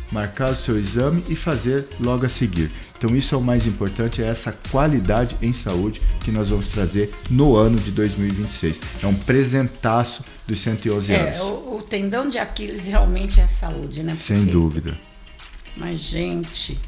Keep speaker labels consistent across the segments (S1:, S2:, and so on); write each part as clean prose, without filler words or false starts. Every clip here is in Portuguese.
S1: marcar o seu exame e fazer logo a seguir. Então isso é o mais importante, é essa qualidade em saúde que nós vamos trazer no ano de 2026. É um presentaço dos 111 anos.
S2: O tendão de Aquiles realmente é a saúde, né?
S1: Sem dúvida.
S2: Mas, gente,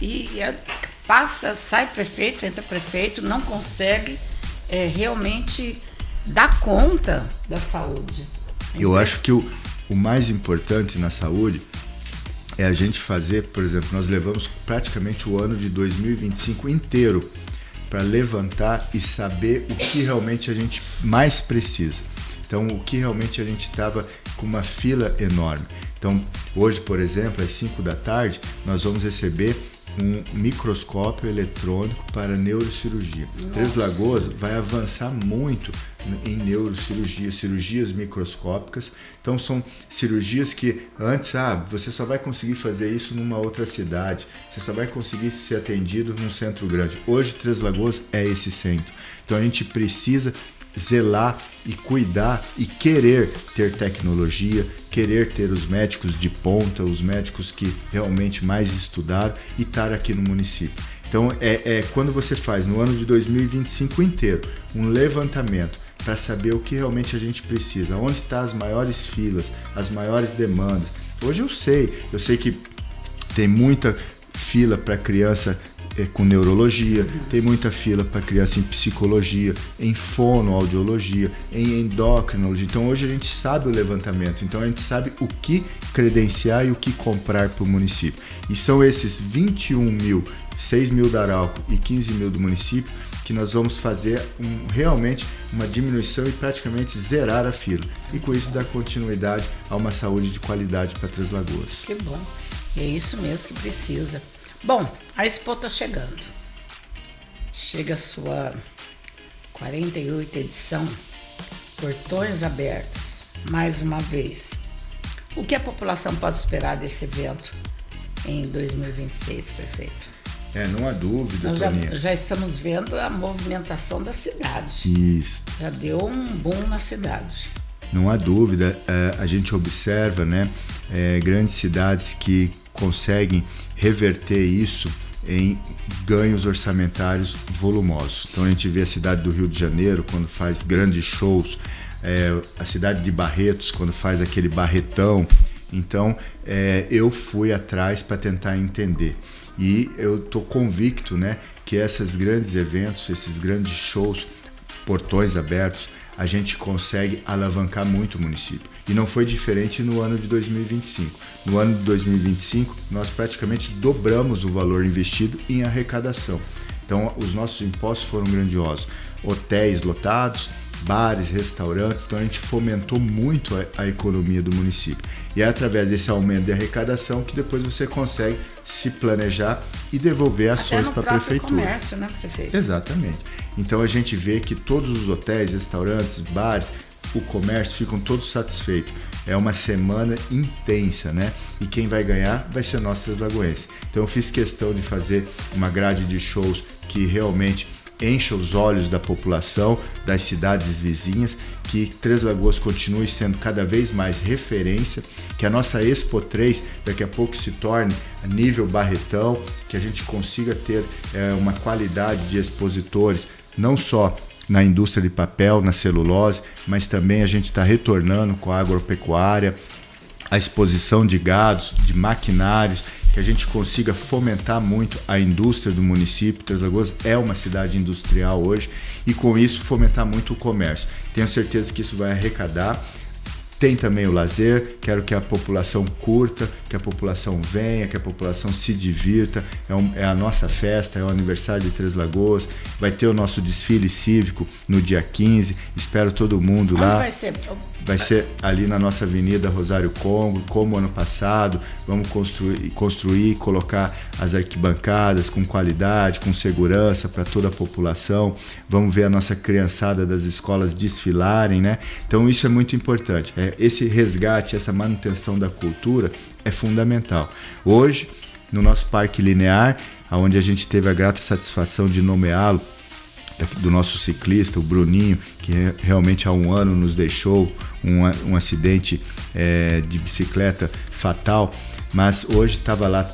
S2: sai prefeito, entra prefeito, não consegue realmente dar conta da saúde.
S1: Eu acho que o mais importante na saúde é a gente fazer, por exemplo, nós levamos praticamente o ano de 2025 inteiro para levantar e saber o que realmente a gente mais precisa. Então, o que realmente a gente estava com uma fila enorme. Então, hoje, por exemplo, às 5 da tarde, nós vamos receber um microscópio eletrônico para neurocirurgia. Nossa. Três Lagoas vai avançar muito em neurocirurgia, cirurgias microscópicas. Então são cirurgias que antes, você só vai conseguir fazer isso numa outra cidade, você só vai conseguir ser atendido num centro grande. Hoje Três Lagoas é esse centro. Então a gente precisa zelar e cuidar e querer ter tecnologia, querer ter os médicos de ponta, os médicos que realmente mais estudaram e estar aqui no município. Então quando você faz no ano de 2025 inteiro um levantamento para saber o que realmente a gente precisa, onde estão as maiores filas, as maiores demandas. Hoje eu sei que tem muita fila para criança com neurologia, tem muita fila para criança em psicologia, em fonoaudiologia, em endocrinologia. Então hoje a gente sabe o levantamento, então a gente sabe o que credenciar e o que comprar para o município. E são esses 21 mil, 6 mil da Arauco e 15 mil do município que nós vamos fazer realmente uma diminuição e praticamente zerar a fila. E com isso dar continuidade a uma saúde de qualidade para Três Lagoas.
S2: Que bom, é isso mesmo que precisa. Bom, a Expo está chegando. Chega a sua 48ª edição, portões abertos, mais uma vez. O que a população pode esperar desse evento em 2026, prefeito?
S1: Não há dúvida,
S2: Nós já estamos vendo a movimentação da cidade.
S1: Isso.
S2: Já deu um boom na cidade.
S1: Não há dúvida, a gente observa, grandes cidades que conseguem reverter isso em ganhos orçamentários volumosos. Então a gente vê a cidade do Rio de Janeiro quando faz grandes shows, a cidade de Barretos quando faz aquele barretão. Então eu fui atrás para tentar entender. E eu estou convicto, que esses grandes eventos, esses grandes shows, portões abertos, a gente consegue alavancar muito o município. E não foi diferente no ano de 2025. No ano de 2025, nós praticamente dobramos o valor investido em arrecadação. Então, os nossos impostos foram grandiosos. Hotéis lotados, bares, restaurantes, então a gente fomentou muito a economia do município. E é através desse aumento de arrecadação que depois você consegue se planejar e devolver ações para a prefeitura.
S2: Comércio, né, prefeito?
S1: Exatamente. Então a gente vê que todos os hotéis, restaurantes, bares, o comércio ficam todos satisfeitos. É uma semana intensa, E quem vai ganhar vai ser nós, Três Lagoenses. Então eu fiz questão de fazer uma grade de shows que realmente encha os olhos da população, das cidades vizinhas, que Três Lagoas continue sendo cada vez mais referência, que a nossa Expo 3 daqui a pouco se torne a nível Barretão, que a gente consiga ter uma qualidade de expositores, não só na indústria de papel, na celulose, mas também a gente está retornando com a agropecuária, a exposição de gados, de maquinários, que a gente consiga fomentar muito a indústria do município. Três Lagoas é uma cidade industrial hoje e com isso fomentar muito o comércio. Tenho certeza que isso vai arrecadar. Tem também o lazer, quero que a população curta, que a população venha, que a população se divirta. É a nossa festa, é o aniversário de Três Lagoas. Vai ter o nosso desfile cívico no dia 15. Espero todo mundo lá.
S2: Vai ser?
S1: Vai ser ali na nossa Avenida Rosário Congo, como ano passado. Vamos construir, colocar as arquibancadas com qualidade, com segurança para toda a população. Vamos ver a nossa criançada das escolas desfilarem, Então isso é muito importante. Esse resgate, essa manutenção da cultura é fundamental. Hoje, no nosso Parque Linear, onde a gente teve a grata satisfação de nomeá-lo, do nosso ciclista, o Bruninho, que realmente há um ano nos deixou um acidente de bicicleta fatal. Mas hoje estava lá